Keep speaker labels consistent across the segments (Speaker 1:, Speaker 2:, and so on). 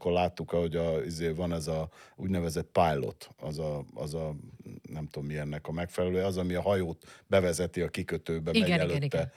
Speaker 1: akkor láttuk, hogy van ez a úgynevezett pilot, az a nem tudom mi ennek a megfelelője, az, ami a hajót bevezeti a kikötőbe, megy előtte. Igen.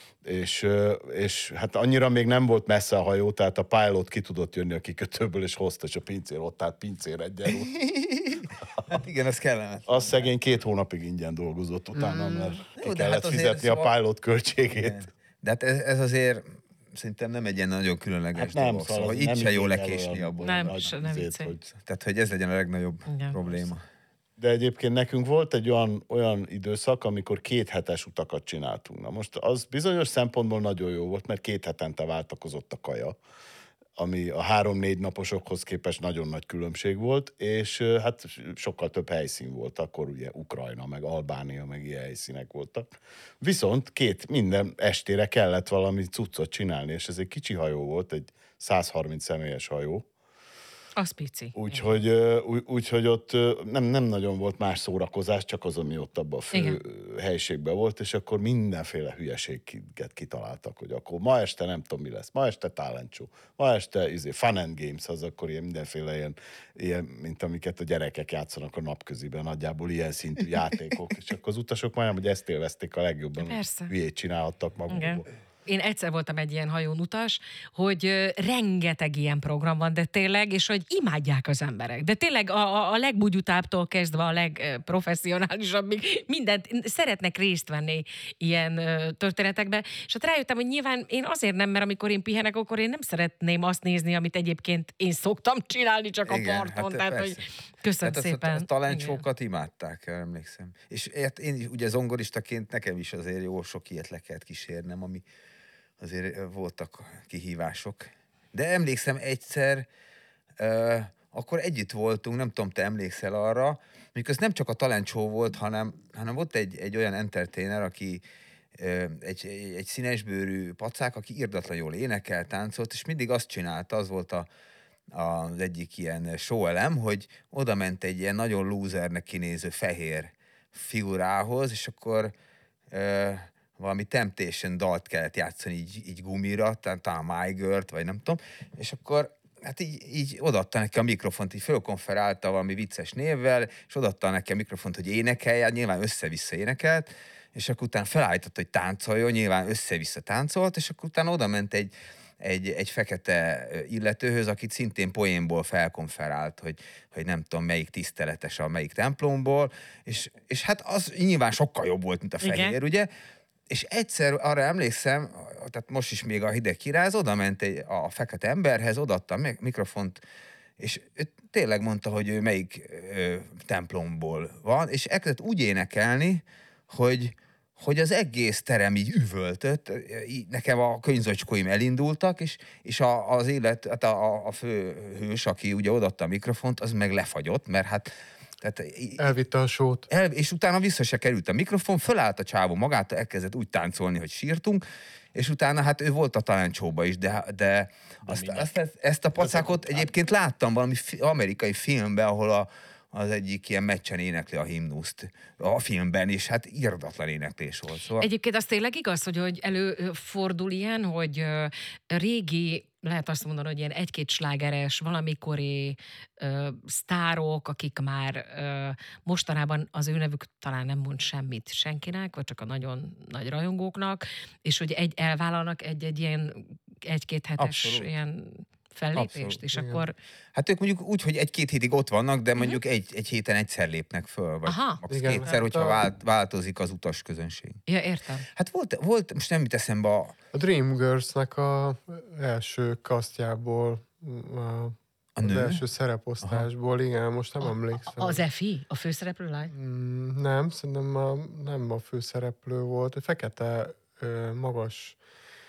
Speaker 1: És hát annyira még nem volt messze a hajó, tehát a pilot ki tudott jönni a kikötőből, és hozta, és a pincér ott állt pincér egyenló.
Speaker 2: Hát igen, ez kellemet.
Speaker 1: Az szegény 2 hónapig ingyen dolgozott utána, mert ki kellett fizetni a pilot költségét. Igen.
Speaker 2: De hát ez azért szerintem nem egy ilyen nagyon különleges dolog, szóval hogy itt se jó lekésni abból.
Speaker 3: Nem viccelj.
Speaker 2: Tehát, hogy ez legyen a legnagyobb probléma.
Speaker 1: De egyébként nekünk volt egy olyan időszak, amikor 2 hetes utakat csináltunk. Na most az bizonyos szempontból nagyon jó volt, mert 2 hetente váltakozott a kaja, ami a 3-4 naposokhoz képest nagyon nagy különbség volt, és hát sokkal több helyszín volt, akkor ugye Ukrajna, meg Albánia, meg ilyen helyszínek voltak. Viszont minden estére kellett valami cuccot csinálni, és ez egy kicsi hajó volt, egy 130 személyes hajó.
Speaker 3: Az pici.
Speaker 1: Úgyhogy ott nem nagyon volt más szórakozás, csak az, ami ott abban a fő helyiségben volt, és akkor mindenféle hülyeséget kitaláltak, hogy akkor ma este nem tudom mi lesz, ma este talent show, ma este fun and games, az akkor ilyen mindenféle ilyen, mint amiket a gyerekek játszanak a napköziben, nagyjából ilyen szintű játékok, és akkor az utasok majdnem, hogy ezt élvezték a legjobban, hülyét csinálhattak magukból.
Speaker 3: Én egyszer voltam egy ilyen hajón utas, hogy rengeteg ilyen program van, de tényleg, és hogy imádják az emberek. De tényleg a legbugyutábbtól kezdve a legprofesszionálisabbig mindent szeretnek részt venni ilyen történetekbe. És hát rájöttem, hogy nyilván én azért nem, mert amikor én pihenek, akkor én nem szeretném azt nézni, amit egyébként én szoktam csinálni csak a parton. Hát tehát, hogy köszönöm szépen.
Speaker 2: A talentsókat imádták, emlékszem. És én is, ugye zongoristaként nekem is azért jó sok ilyet le kellett kísérnem, ami azért voltak kihívások. De emlékszem egyszer, akkor együtt voltunk, nem tudom, te emlékszel arra, mondjuk ez nem csak a talent show volt, hanem volt egy olyan entertainer, aki egy színesbőrű pacák, aki irdatlan jól énekel, táncolt, és mindig azt csinálta, az volt az egyik ilyen show elem, hogy oda ment egy ilyen nagyon lúzernek kinéző fehér figurához, és akkor valami Temptation dalt kellett játszani így gumira, talán My Girl-t, vagy nem tudom, és akkor hát így odaadta neki a mikrofont, így fölkonferálta valami vicces névvel, és odaadta neki a mikrofont, hogy énekelj, nyilván össze-vissza énekelt, és akkor utána felállított, hogy táncoljon, nyilván össze-vissza táncolt, és akkor utána oda ment egy fekete illetőhöz, akit szintén poénból felkonferált, hogy nem tudom, melyik tiszteletes a melyik templomból, és hát az nyilván sokkal jobb volt, mint a fehér, igen. Ugye? És egyszer arra emlékszem, tehát most is még a hideg kiráz, oda ment a fekete emberhez, odaadta a mikrofont, és ő tényleg mondta, hogy ő melyik templomból van, és elkezdett úgy énekelni, hogy az egész terem így üvöltött, nekem a könyvzacskóim elindultak, és az élet, hát a főhős, aki ugye odaadta a mikrofont, az meg lefagyott, mert hát tehát,
Speaker 4: elvitte a sót.
Speaker 2: És utána vissza se került a mikrofon, fölállt a csávó magától, elkezdett úgy táncolni, hogy sírtunk, és utána hát ő volt a talent show-ba is, de ezt a pacákot egyébként láttam valami amerikai filmben, ahol az egyik ilyen meccsen énekli a himnuszt a filmben, és hát irdatlan éneklés volt. Szóval...
Speaker 3: Egyébként az tényleg igaz, hogy előfordul ilyen, hogy régi, lehet azt mondani, hogy ilyen 1-2 slágeres, valamikori sztárok, akik már mostanában az ő nevük talán nem mond semmit senkinek, vagy csak a nagyon nagy rajongóknak, és hogy elvállalnak egy ilyen 1-2 hetes abszolút. Ilyen fellépést, abszolút, és igen. Akkor...
Speaker 2: Hát ők mondjuk úgy, hogy 1-2 hétig ott vannak, de mondjuk egy héten egyszer lépnek föl, vagy igen, kétszer, hogyha változik az utas-közönség.
Speaker 3: Ja, értem.
Speaker 2: Hát volt most nem jut eszembe
Speaker 4: a Dreamgirls-nek az első kasztjából, az első szereposztásból, igen, most nem emlékszem.
Speaker 3: Az Efi? A főszereplő lány?
Speaker 4: Nem, szerintem nem a főszereplő volt, egy fekete, magas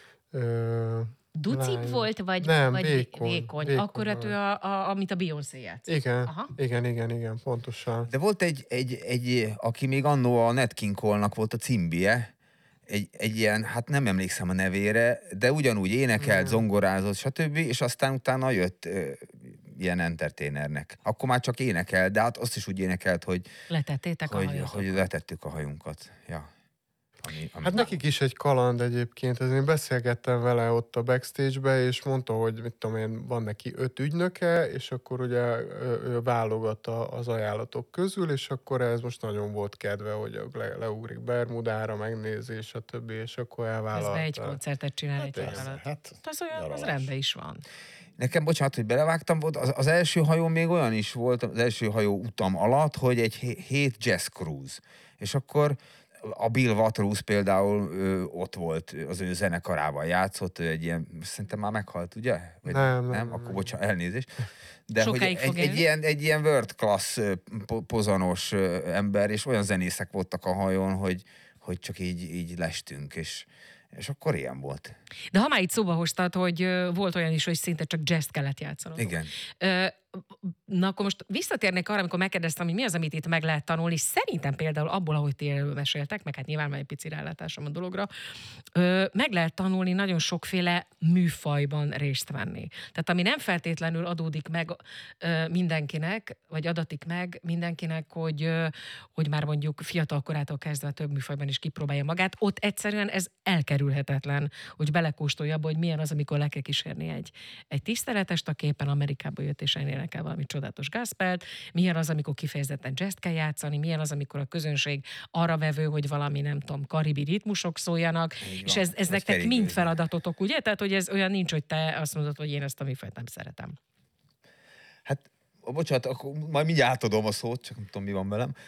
Speaker 3: Ducib volt, vagy,
Speaker 4: nem,
Speaker 3: vagy vékony? Akkor ő amit a Beyoncé játszott.
Speaker 4: Igen, pontosan.
Speaker 2: De volt egy aki még annó a Nat King Cole-nak volt a cimbie, egy ilyen, hát nem emlékszem a nevére, de ugyanúgy énekelt, zongorázott, stb., és aztán utána jött ilyen entertainernek. Akkor már csak énekelt, de hát azt is úgy énekelt, hogy
Speaker 3: letettétek a hajunkat.
Speaker 2: Hogy letettük a hajunkat, ja.
Speaker 4: Hát nekik is egy kaland egyébként, én beszélgettem vele ott a backstage-be, és mondta, hogy mit tudom én, van neki 5 ügynöke, és akkor ugye ő válogat az ajánlatok közül, és akkor ez most nagyon volt kedve, hogy leugrik Bermudára, megnézi, és a többi, és akkor elvállalta.
Speaker 3: Közben egy koncertet csinál egy hét alatt.
Speaker 1: Hát,
Speaker 3: Az olyan, az rendben is van.
Speaker 2: Nekem, bocsánat, hogy belevágtam, az első hajó még olyan is volt, az első hajó utam alatt, hogy egy 7 jazz cruise. És akkor a Bill Watrous például ott volt, az ő zenekarával játszott, ő egy ilyen, szerintem már meghalt, ugye? Vagy nem? Akkor bocsánat, elnézést. De
Speaker 3: sokáig
Speaker 2: hogy egy ilyen world class pozanos ember, és olyan zenészek voltak a hajón, hogy csak így lestünk, és akkor ilyen volt.
Speaker 3: De ha már itt szóba hoztad, hogy volt olyan is, hogy szinte csak jazz kellett játszanod.
Speaker 2: Igen.
Speaker 3: Na akkor most visszatérnék arra, amikor megkérdeztem, hogy mi az, amit itt meg lehet tanulni, és szerintem például abból, ahogy ti meséltek, meg hát nyilván már egy pici rálátásom a dologra, meg lehet tanulni nagyon sokféle műfajban részt venni. Tehát ami nem feltétlenül adódik meg mindenkinek, vagy adatik meg mindenkinek, hogy már mondjuk fiatal korától kezdve több műfajban is kipróbálja magát, ott egyszerűen ez elkerülhetetlen, hogy belekóstolja abba, hogy milyen az, amikor le kell kísérni egy tiszteletest, aki éppen Amerikába jött és énekel valami csodálatos gospelt, milyen az, amikor kifejezetten jazzt kell játszani, milyen az, amikor a közönség arra vevő, hogy valami, nem tudom, karibi ritmusok szóljanak, és ez nektek mind feladatotok, ugye? Tehát, hogy ez olyan nincs, hogy te azt mondod, hogy én ezt a műfajt nem szeretem.
Speaker 2: Hát, bocsánat, akkor majd mindjárt átadom a szót, csak nem tudom, mi van velem.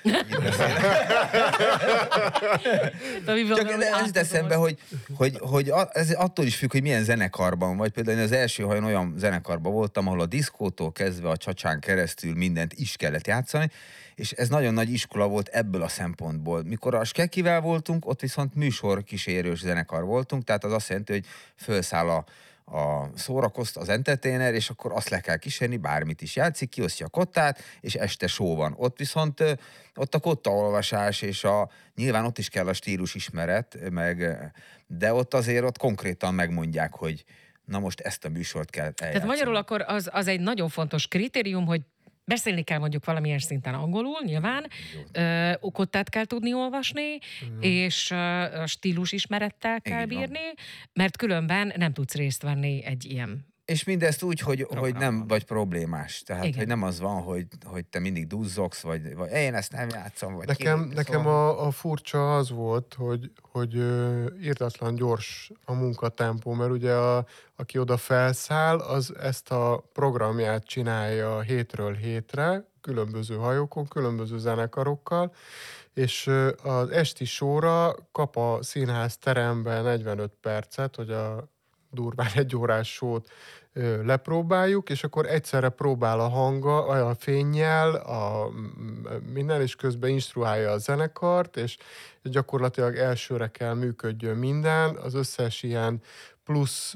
Speaker 2: Csak az jut eszembe, hogy ez attól is függ, hogy milyen zenekarban vagy. Például én az első hajón olyan zenekarban voltam, ahol a diszkótól kezdve a csacsán keresztül mindent is kellett játszani, és ez nagyon nagy iskola volt ebből a szempontból. Mikor a Skekivel voltunk, ott viszont műsorkísérős zenekar voltunk, tehát az azt jelenti, hogy fölszáll az entertainer, és akkor azt le kell kísérni, bármit is játszik, kiosztja a kottát, és este show van. Ott viszont ott a kottaolvasás, és nyilván ott is kell a stílus ismeret, de ott konkrétan megmondják, hogy na most ezt a műsort kell eljátszani.
Speaker 3: Tehát magyarul akkor az egy nagyon fontos kritérium, hogy beszélni kell mondjuk valamilyen szinten angolul, nyilván, kottát kell tudni olvasni, és a stílus ismerettel kell bírni, mert különben nem tudsz részt venni egy ilyen.
Speaker 2: És mindezt úgy, hogy nem vagy problémás. Tehát, igen, hogy nem az van, hogy te mindig duzzogsz, vagy én ezt nem játszom, vagy
Speaker 4: nekem a furcsa az volt, hogy írtatlan gyors a munkatempó, mert ugye aki oda felszáll, az ezt a programját csinálja hétről hétre, különböző hajókon, különböző zenekarokkal, és az esti showra kap a színház teremben 45 percet, hogy a durván 1 órás show-t lepróbáljuk, és akkor egyszerre próbál a hanga, a fénnyel, minden, és közben instruálja a zenekart, és gyakorlatilag elsőre kell működjön minden, az összes ilyen plusz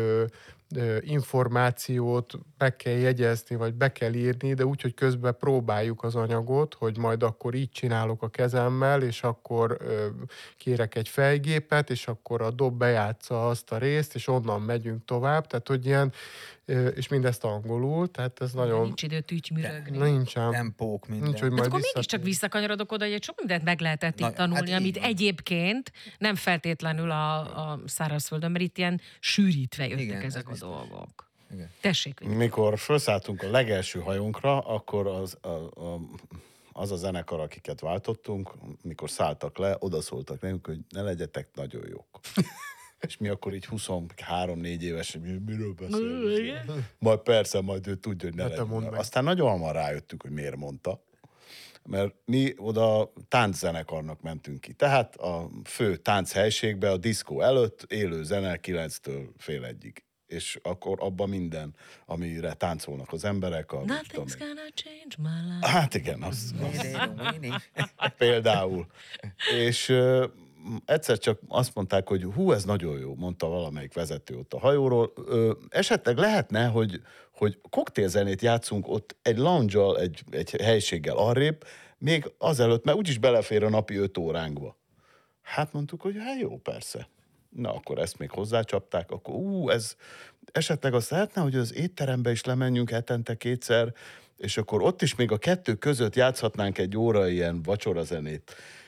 Speaker 4: információt be kell jegyezni, vagy be kell írni, de úgy, hogy közben próbáljuk az anyagot, hogy majd akkor így csinálok a kezemmel, és akkor kérek egy fejgépet, és akkor a dob bejátsza azt a részt, és onnan megyünk tovább, tehát hogy ilyen, és mindezt angolul, tehát ez nagyon...
Speaker 3: Nincs idő tütymürögni.
Speaker 4: Nincsen.
Speaker 2: Tempók, minden.
Speaker 4: Nincs, hogy
Speaker 3: hát
Speaker 4: majd
Speaker 3: akkor mégiscsak visszakanyarodok oda, hogy egy csomó mindent meg lehetett itt tanulni, hát amit egyébként nem feltétlenül a szárazföldön, mert itt ilyen sűrítve jöttek ezek a dolgok. Igen. Tessék.
Speaker 1: Mikor felszálltunk a legelső hajónkra, akkor az a zenekar, akiket váltottunk, mikor szálltak le, odaszóltak nekünk, hogy ne legyetek nagyon jók. És mi akkor így 23-4 éves, miről beszélünk? Majd persze, majd ő tudja, hogy ne legyen. Aztán nagyon hamar rájöttük, hogy miért mondta. Mert mi oda tánczenekarnak mentünk ki. Tehát a fő tánchelységbe, a diszkó előtt élő zene 9-től fél 1-ig. És akkor abban minden, amire táncolnak az emberek.
Speaker 3: Nothing's gonna change my life.
Speaker 1: Hát igen, az például. És egyszer csak azt mondták, hogy ez nagyon jó, mondta valamelyik vezető ott a hajóról. Esetleg lehetne, hogy koktélzenét játszunk ott egy lounge-al, egy helységgel arrébb, még azelőtt, mert úgyis belefér a napi 5 óránkba. Hát mondtuk, hogy hát jó, persze. Na, akkor ezt még hozzácsapták, akkor ez esetleg azt lehetne, hogy az étterembe is lemenjünk hetente 2-szer, és akkor ott is még a 2 között játszhatnánk 1 óra ilyen vacsorazenét.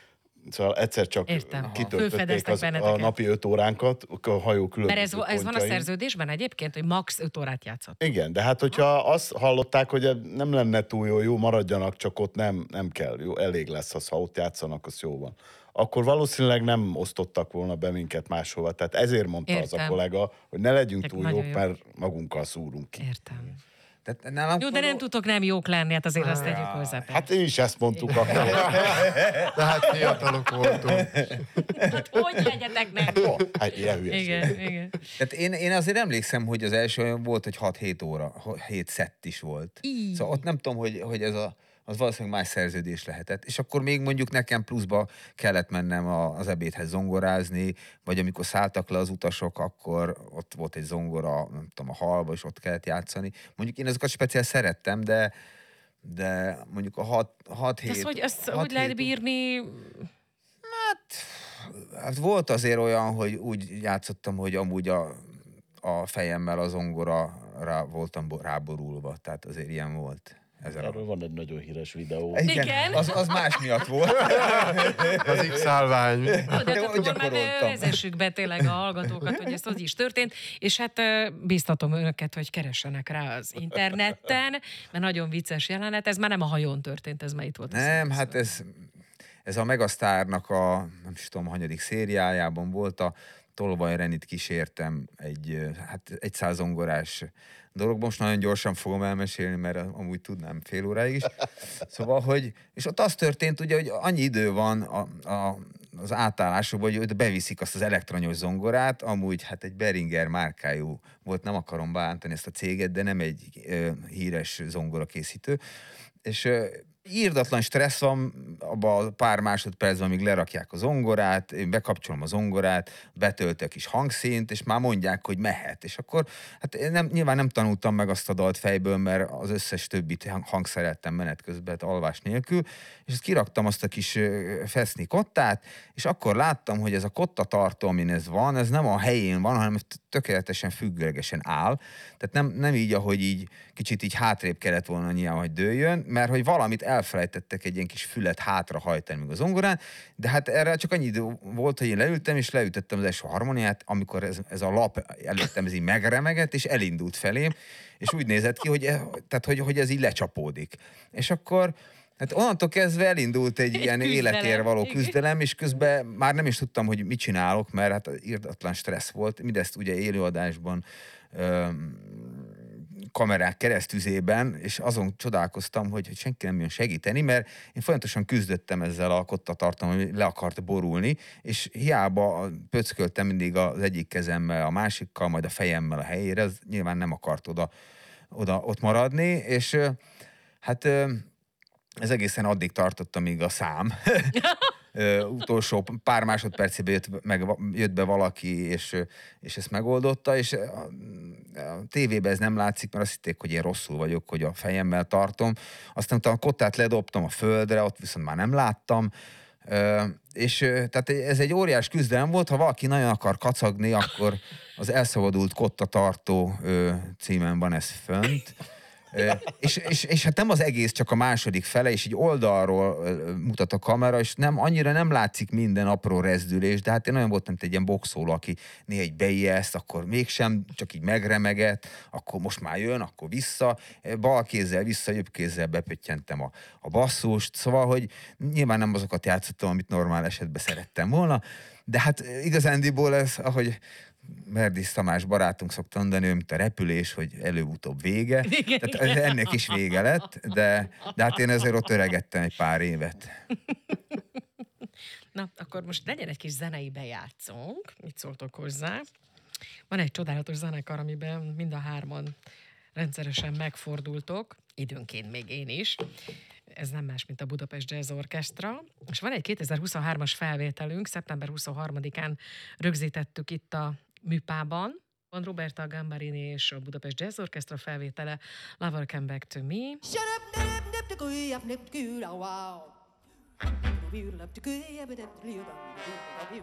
Speaker 1: Szóval egyszer csak
Speaker 3: Értem.
Speaker 1: kitöltötték
Speaker 3: Fölfedeztek
Speaker 1: a
Speaker 3: benneteket.
Speaker 1: napi 5 óránkat, a hajó különböző
Speaker 3: Mert ez van a
Speaker 1: pontjain.
Speaker 3: szerződésben egyébként, hogy max 5 órát játszott.
Speaker 1: Igen, de hát hogyha azt hallották, hogy nem lenne túl jó, maradjanak, csak ott nem kell, jó, elég lesz az, ha ott játszanak, az jó van. Akkor valószínűleg nem osztottak volna be minket máshova. Tehát ezért mondta az a
Speaker 3: Értem.
Speaker 1: kollega, hogy ne legyünk
Speaker 3: Csak
Speaker 1: túl
Speaker 3: nagyon
Speaker 1: jók,
Speaker 3: jó.
Speaker 1: mert magunkkal szúrunk ki.
Speaker 3: Értem.
Speaker 2: Tehát nálam
Speaker 3: Jó, de nem tudtok nem jók lenni, hát azért azt tegyük hozzá.
Speaker 1: Hát én is ezt mondtuk akkor.
Speaker 4: De hát fiatalok voltunk.
Speaker 3: Hát hogy legyetek nem?
Speaker 1: Hát ilyen hülyeség.
Speaker 3: Igen.
Speaker 2: Tehát én azért emlékszem, hogy az első olyan volt, hogy 6-7 óra, 7 szett is volt.
Speaker 3: Így.
Speaker 2: Szóval ott nem tudom, hogy ez az valószínűleg más szerződés lehetett. És akkor még mondjuk nekem pluszba kellett mennem az ebédhez zongorázni, vagy amikor szálltak le az utasok, akkor ott volt egy zongora, nem tudom, a halba, és ott kellett játszani. Mondjuk én ezeket speciál szerettem, de mondjuk a 6-7...
Speaker 3: Ezt hogy lehet bírni?
Speaker 2: Hát volt azért olyan, hogy úgy játszottam, hogy amúgy a fejemmel a zongorára voltam ráborulva, tehát azért ilyen volt.
Speaker 1: Erről van egy nagyon híres videó.
Speaker 3: Igen.
Speaker 2: Az más miatt volt.
Speaker 4: Az X-állvány.
Speaker 3: De
Speaker 2: ott
Speaker 3: akkor már
Speaker 2: gyakoroltam.
Speaker 3: vezessük be tényleg a hallgatókat, hogy ez az is történt, és hát biztatom önöket, hogy keressenek rá az interneten, mert nagyon vicces jelenet, ez már nem a hajón történt, ez már itt volt.
Speaker 2: Nem, hát ez a Megasztárnak a, nem is tudom, hanyadik szériájában volt, a Tolvaj Renit kísértem egy 100 zongorás dologban. Most nagyon gyorsan fogom elmesélni, mert amúgy tudnám fél óráig is. Szóval, és ott az történt ugye, hogy annyi idő van az átállásokban, hogy ott beviszik azt az elektronyos zongorát, amúgy hát egy Behringer márkájú volt, nem akarom bántani ezt a céget, de nem egy híres zongorakészítő. És írdatlan stressz van abban a pár másodpercben, amíg lerakják a zongorát, én bekapcsolom a zongorát, betöltök kis hangszínt, és már mondják, hogy mehet. És akkor, hát én nyilván nem tanultam meg azt a dalt fejből, mert az összes többit hangszereltem menet közben, alvás nélkül, és ezt kiraktam azt a kis feszni kottát, és akkor láttam, hogy ez a kottatartó, amin ez van, ez nem a helyén van, hanem tökéletesen függőlegesen áll. Tehát nem így, ahogy így kicsit így hátrébb kellett volna nyilván, hogy dőljön, mert hogy valamit elfelejtettek egy ilyen kis fület hátrahajtani még a zongorán, de hát erre csak annyi idő volt, hogy én leültem, és leütöttem az első harmóniát, amikor ez a lap előttem ez így megremegett, és elindult felém, és úgy nézett ki, hogy ez így lecsapódik. És akkor hát onnantól kezdve elindult egy ilyen életér való küzdelem, és közben már nem is tudtam, hogy mit csinálok, mert hát irdatlan stressz volt. Mindezt ugye élőadásban kamerák keresztüzében, és azon csodálkoztam, hogy senki nem jön segíteni, mert én folyamatosan küzdöttem ezzel a kottatartalommal, hogy le akart borulni, és hiába pöcköltem mindig az egyik kezemmel, a másikkal, majd a fejemmel a helyére, az nyilván nem akart ott maradni, és hát ez egészen addig tartott, amíg a szám utolsó pár másodpercében jött be valaki, és ezt megoldotta, és a tévében ez nem látszik, mert azt hitték, hogy én rosszul vagyok, hogy a fejemmel tartom. Aztán utána a kottát ledobtam a földre, ott viszont már nem láttam, és tehát ez egy óriás küzdelem volt, ha valaki nagyon akar kacagni, akkor az Elszabadult kottatartó címen van ez fönt. És hát nem az egész, csak a második fele, és így oldalról mutat a kamera, és annyira nem látszik minden apró rezdülés, de hát én olyan voltam, mint egy ilyen boxoló, aki néha egy beijeszt, akkor mégsem, csak így megremegett, akkor most már jön, akkor vissza, bal kézzel vissza, jobb kézzel bepöttyentem a basszust, szóval, hogy nyilván nem azokat játszottam, amit normál esetben szerettem volna, de hát igazándiból ez, ahogy Merdis Tamás barátunk szokta mondani, mint a repülés, hogy előbb-utóbb vége. Tehát ennek is vége lett, de hát én ezért ott öregettem egy pár évet.
Speaker 3: Na, akkor most legyen egy kis zenei bejátszónk. Mit szóltok hozzá? Van egy csodálatos zenekar, amiben mind a hárman rendszeresen megfordultok, időnként még én is. Ez nem más, mint a Budapest Jazz Orchestra. És van egy 2023-as felvételünk, szeptember 23-án rögzítettük itt a Műpában. Van Roberta Gambarini és a Budapest Jazz Orchestra felvétele, Lover Come Back to Me.